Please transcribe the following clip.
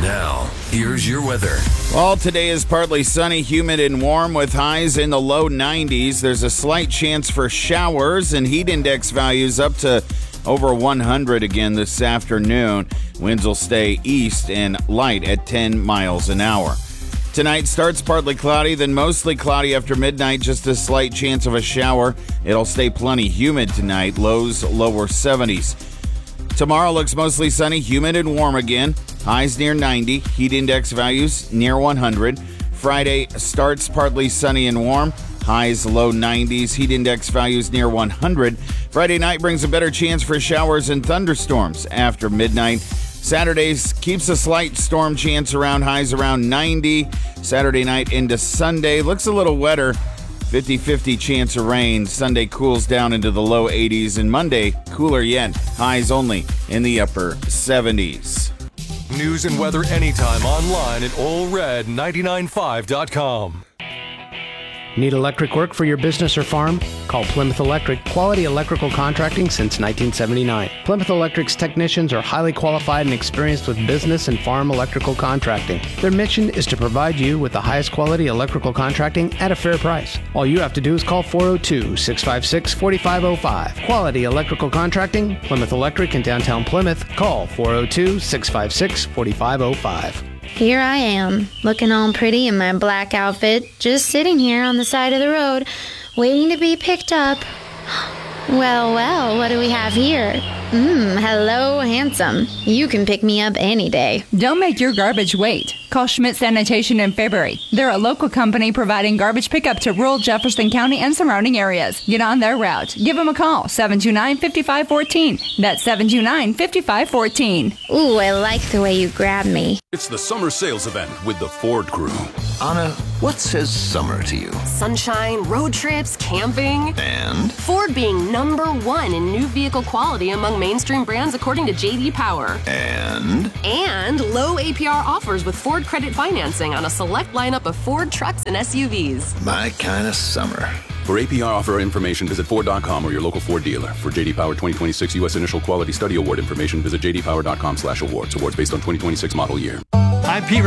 Now, here's your weather. Well, today is partly sunny, humid, and warm with highs in the low 90s. There's a slight chance for showers and heat index values up to over 100 again this afternoon. Winds will stay east and light at 10 miles an hour. Tonight starts partly cloudy, then mostly cloudy after midnight, just a slight chance of a shower. It'll stay plenty humid tonight, lows lower 70s. Tomorrow looks mostly sunny, humid, and warm again. Highs near 90, heat index values near 100. Friday starts partly sunny and warm. Highs low 90s, heat index values near 100. Friday night brings a better chance for showers and thunderstorms after midnight. Saturdays keeps a slight storm chance around, highs around 90. Saturday night into Sunday looks a little wetter. 50-50 chance of rain. Sunday cools down into the low 80s, and Monday cooler yet. Highs only in the upper 70s. News and weather anytime online at allred995.com. Need electric work for your business or farm? Call Plymouth Electric, quality electrical contracting since 1979. Plymouth Electric's technicians are highly qualified and experienced with business and farm electrical contracting. Their mission is to provide you with the highest quality electrical contracting at a fair price. All you have to do is call 402-656-4505. Quality electrical contracting, Plymouth Electric in downtown Plymouth. Call 402-656-4505. Here I am, looking all pretty in my black outfit, just sitting here on the side of the road, waiting to be picked up. Well, what do we have here? Hello, handsome. You can pick me up any day. Don't make your garbage wait. Call Schmidt Sanitation in Fairbury. They're a local company providing garbage pickup to rural Jefferson County and surrounding areas. Get on their route. Give them a call, 729-5514. That's 729-5514. Ooh, I like the way you grab me. It's the summer sales event with the Ford Crew. Anna, what says summer to you? Sunshine, road trips, camping. And? Ford being #1 in new vehicle quality among mainstream brands according to J.D. Power. And? And low APR offers with Ford credit financing on a select lineup of Ford trucks and SUVs. My kind of summer. For APR offer information, visit Ford.com or your local Ford dealer. For J.D. Power 2026 U.S. Initial Quality Study Award information, visit jdpower.com/awards. Awards based on 2026 model year. I'm Pete